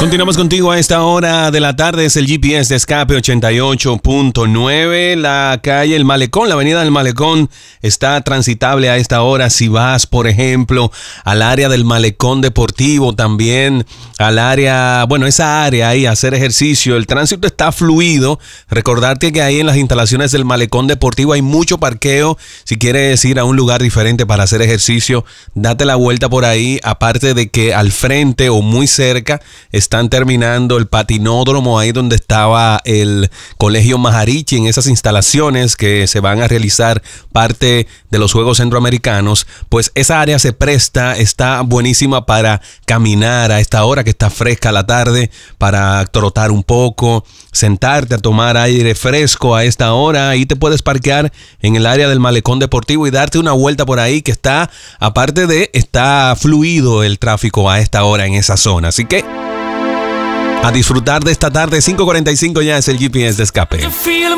Continuamos contigo a esta hora de la tarde. Es el GPS de Escape 88.9. La calle El Malecón, la avenida del Malecón está transitable a esta hora. Si vas, por ejemplo, al área del Malecón Deportivo, también al área, bueno, esa área ahí, a hacer ejercicio, el tránsito está fluido. Recordarte que ahí en las instalaciones del Malecón Deportivo hay mucho parqueo. Si quieres ir a un lugar diferente para hacer ejercicio, date la vuelta por ahí. Aparte de que al frente o muy cerca están terminando el patinódromo, ahí donde estaba el Colegio Majarichi, en esas instalaciones que se van a realizar parte de los Juegos Centroamericanos. Pues esa área se presta, está buenísima para caminar a esta hora que está fresca la tarde, para trotar un poco, sentarte a tomar aire fresco a esta hora. Ahí te puedes parquear en el área del Malecón Deportivo y darte una vuelta por ahí, que está, aparte de, está fluido el tráfico a esta hora en esa zona. Así que a disfrutar de esta tarde. 5:45 ya es el GPS de Escape.